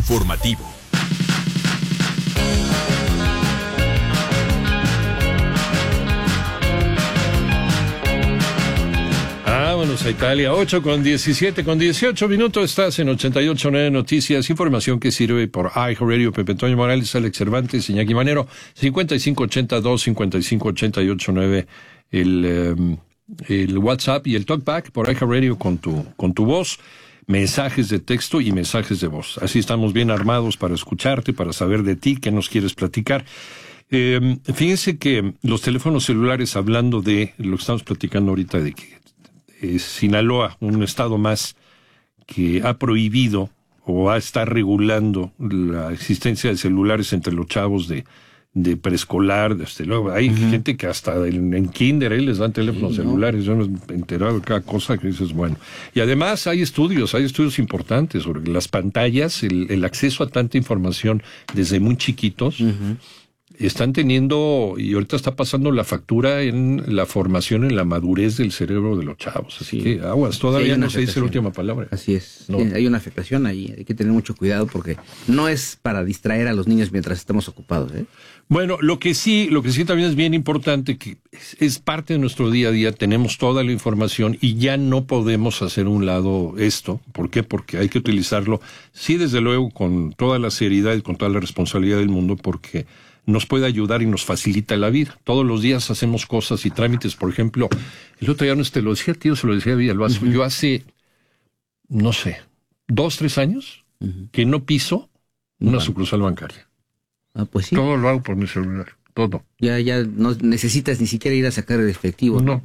informativo. Vámonos a Italia, 8:17, con 18 minutos, estás en 88.9 Noticias, información que sirve por iHeartRadio. Pepe Antonio Morales, Alex Cervantes, Iñaki Manero, 5582-5588.9 el WhatsApp y el TalkBack por iHeartRadio con tu voz, mensajes de texto y mensajes de voz. Así estamos bien armados para escucharte, para saber de ti, qué nos quieres platicar. Fíjense que los teléfonos celulares, hablando de lo que estamos platicando ahorita, de que Sinaloa, un estado más que ha prohibido o está regulando la existencia de celulares entre los chavos de preescolar, desde luego. Hay gente que hasta en kinder les dan teléfonos celulares. Yo me he enterado de cada cosa que dices, bueno. Y además hay estudios importantes sobre las pantallas, el acceso a tanta información desde muy chiquitos. Están teniendo, y ahorita está pasando la factura en la formación, en la madurez del cerebro de los chavos. Así que aguas, todavía no se dice la última palabra. Así es, no. Hay una afectación ahí, hay que tener mucho cuidado porque no es para distraer a los niños mientras estamos ocupados, ¿eh? Bueno, lo que sí también es bien importante, que es parte de nuestro día a día, tenemos toda la información y ya no podemos hacer a un lado esto. ¿Por qué? Porque hay que utilizarlo, sí, desde luego, con toda la seriedad y con toda la responsabilidad del mundo, porque nos puede ayudar y nos facilita la vida. Todos los días hacemos cosas y trámites. Por ejemplo, el otro día se lo decía, tío, se lo decía a Villalbazo. Yo hace, no sé, 2-3 años que no piso una sucursal bancaria. Ah, pues sí. Todo lo hago por mi celular, todo. Ya no necesitas ni siquiera ir a sacar el efectivo. No,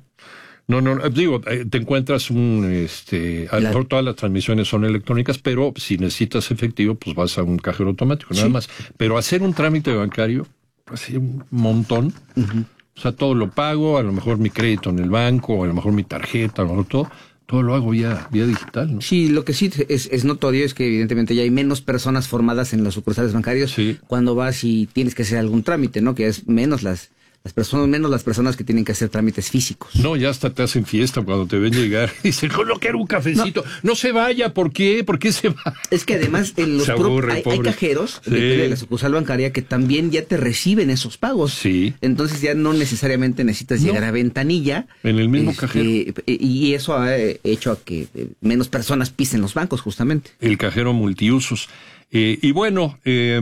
digo, te encuentras a lo mejor todas las transmisiones son electrónicas, pero si necesitas efectivo, pues vas a un cajero automático, nada más. Pero hacer un trámite bancario, pues sí, un montón. O sea, todo lo pago, a lo mejor mi crédito en el banco, a lo mejor mi tarjeta, a lo mejor todo lo hago vía digital, ¿no? Sí, lo que sí es notorio es que evidentemente ya hay menos personas formadas en los sucursales bancarios cuando vas y tienes que hacer algún trámite, ¿no? Que es menos las personas que tienen que hacer trámites físicos. No, ya hasta te hacen fiesta cuando te ven llegar. Dicen, yo quiero un cafecito. No se vaya, ¿por qué? ¿Por qué se va? Es que además en los hay cajeros de la sucursal bancaria que también ya te reciben esos pagos. Sí. Entonces ya no necesariamente necesitas llegar a ventanilla. En el mismo cajero. Y eso ha hecho a que menos personas pisen los bancos, justamente. El cajero multiusos. Y bueno,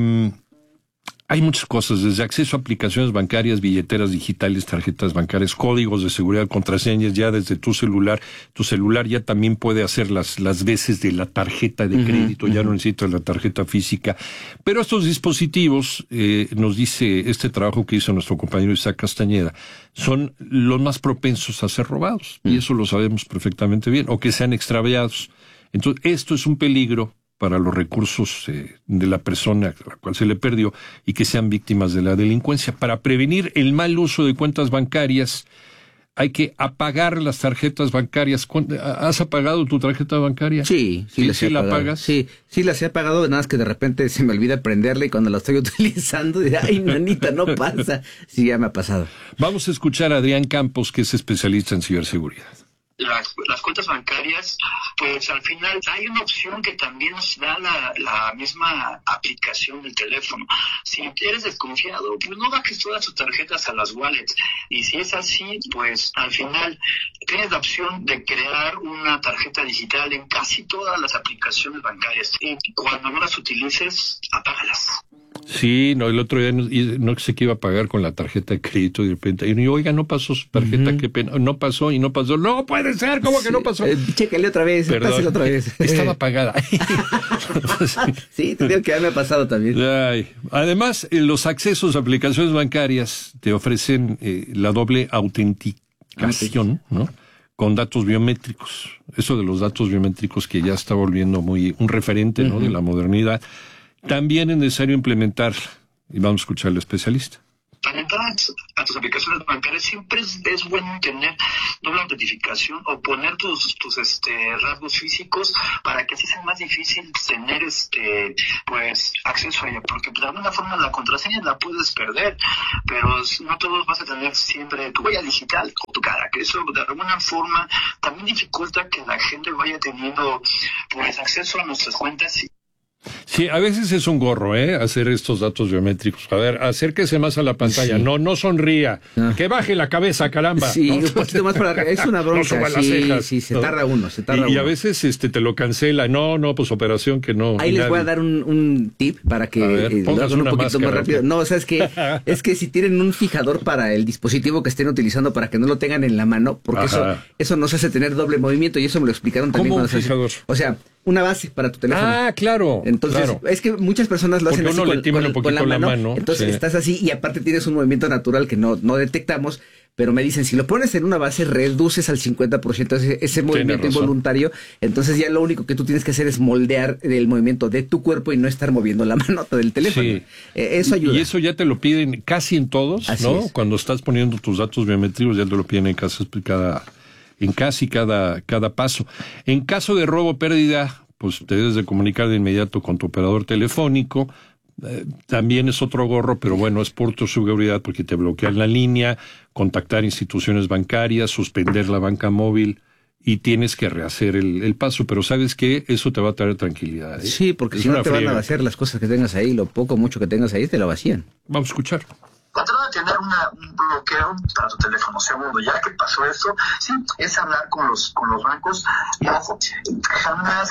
hay muchas cosas, desde acceso a aplicaciones bancarias, billeteras digitales, tarjetas bancarias, códigos de seguridad, contraseñas, ya desde tu celular. Tu celular ya también puede hacer las veces de la tarjeta de crédito, ya no necesitas la tarjeta física. Pero estos dispositivos, nos dice este trabajo que hizo nuestro compañero Isaac Castañeda, son los más propensos a ser robados. Y eso lo sabemos perfectamente bien, o que sean extraviados. Entonces, esto es un peligro para los recursos de la persona a la cual se le perdió y que sean víctimas de la delincuencia. Para prevenir el mal uso de cuentas bancarias, hay que apagar las tarjetas bancarias. ¿Has apagado tu tarjeta bancaria? Sí, ¿la apagas? Sí, las he apagado, nada más que de repente se me olvida prenderla y cuando la estoy utilizando, diré, ay, nanita, no pasa. Sí, ya me ha pasado. Vamos a escuchar a Adrián Campos, que es especialista en ciberseguridad. Las cuentas bancarias, pues al final hay una opción que también nos da la misma aplicación del teléfono. Si eres desconfiado, pues no bajes todas tus tarjetas a las wallets. Y si es así, pues al final tienes la opción de crear una tarjeta digital en casi todas las aplicaciones bancarias. Y cuando no las utilices, apágalas. Sí, el otro día no sé qué iba a pagar con la tarjeta de crédito y de repente, y oiga, no pasó su tarjeta, qué pena, no pasó. No puede ser, ¿cómo que no pasó? Chécale otra vez, pásale otra vez. Estaba apagada. Sí, te digo que ya me ha pasado también. Ay. Además, los accesos a aplicaciones bancarias te ofrecen la doble autenticación, ¿no? Con datos biométricos. Eso de los datos biométricos que ya está volviendo un referente, ¿no? De la modernidad. También es necesario implementar, y vamos a escuchar al especialista. Para entrar a tus aplicaciones bancarias siempre es bueno tener doble autentificación o poner tus rasgos físicos para que así sea más difícil tener pues acceso a ella, porque de alguna forma la contraseña la puedes perder, pero no todos vas a tener siempre tu huella digital o tu cara, que eso de alguna forma también dificulta que la gente vaya teniendo pues acceso a nuestras cuentas. Sí, a veces es un gorro, hacer estos datos biométricos. A ver, acérquese más a la pantalla. Sí. No sonría. No. Que baje la cabeza, caramba. Sí, ¿no? Un poquito más para arriba. Es una bronca. No suba las cejas. Sí, se tarda uno. Y a veces te lo cancela. No, pues operación que no. Ahí les voy a dar un tip para que lo hagan un poquito más rápido. No, o sea, es que si tienen un fijador para el dispositivo que estén utilizando para que no lo tengan en la mano, porque eso nos hace tener doble movimiento y eso me lo explicaron también. ¿Cómo un fijador? O sea, una base para tu teléfono. Ah, claro. Entonces, es que muchas personas lo hacen así con la mano. Entonces estás así y aparte tienes un movimiento natural que no detectamos, pero me dicen, si lo pones en una base, reduces al 50% ese movimiento involuntario. Entonces ya lo único que tú tienes que hacer es moldear el movimiento de tu cuerpo y no estar moviendo la manota del teléfono. Sí. Eso ayuda. Y eso ya te lo piden casi en todos, así ¿no? Es. Cuando estás poniendo tus datos biométricos ya te lo piden en casi cada paso. En caso de robo o pérdida, pues te debes de comunicar de inmediato con tu operador telefónico. También es otro gorro, pero bueno, es por tu seguridad porque te bloquean la línea, contactar instituciones bancarias, suspender la banca móvil y tienes que rehacer el paso. Pero ¿sabes qué? Eso te va a traer tranquilidad. Sí, porque si no te van a vaciar las cosas que tengas ahí, lo poco o mucho que tengas ahí, te lo vacían. Vamos a escuchar. Trata de tener un bloqueo para tu teléfono. Segundo, ya que pasó esto, sí, es hablar con los bancos. Y ojo, jamás,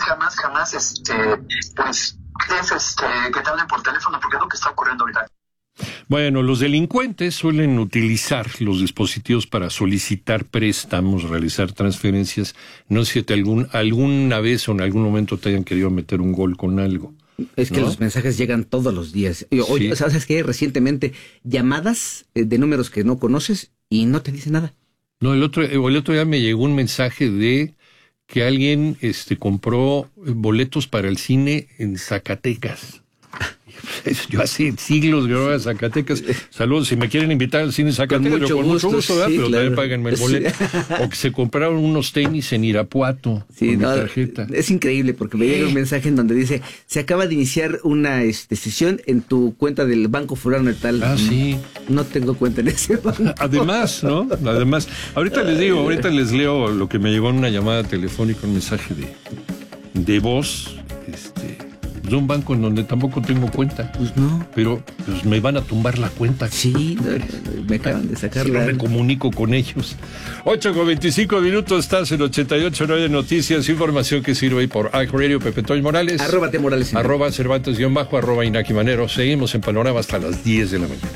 pues, que te hablen por teléfono, porque es lo que está ocurriendo ahorita. Bueno, los delincuentes suelen utilizar los dispositivos para solicitar préstamos, realizar transferencias. No sé si alguna vez o en algún momento te hayan querido meter un gol con algo. Es que los mensajes llegan todos los días. Oye, ¿sabes qué? Recientemente, llamadas de números que no conoces y no te dicen nada. No, el otro día me llegó un mensaje de que alguien compró boletos para el cine en Zacatecas. Yo hace siglos que voy a Zacatecas. Saludos, si me quieren invitar al cine Zacatecas, con mucho gusto, sí, pero también páganme el boleto. O que se compraron unos tenis en Irapuato con mi tarjeta. Es increíble porque me llega un mensaje en donde dice, se acaba de iniciar una sesión en tu cuenta del banco fulano y tal. Ah, sí. No tengo cuenta en ese banco. Además, ¿no? Además, ahorita les leo lo que me llegó en una llamada telefónica, un mensaje de voz, de un banco en donde tampoco tengo cuenta. Pues no. Pero pues me van a tumbar la cuenta. Sí, me acaban de sacar. Si no me comunico con ellos. 8:25, estás en 88.9 Noticias, información que sirve ahí por iHeartRadio. Pepe Toño Morales. @Morales. @Cervantes_ @Iñaki Manero. Seguimos en Panorama hasta las 10 de la mañana.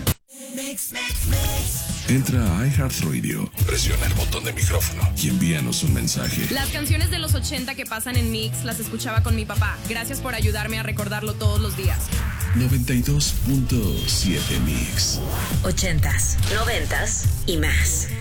Entra a iHeartRadio, presiona el botón de micrófono y envíanos un mensaje. Las canciones de los 80 que pasan en Mix las escuchaba con mi papá. Gracias por ayudarme a recordarlo todos los días. 92.7 Mix. 80s, 90s y más.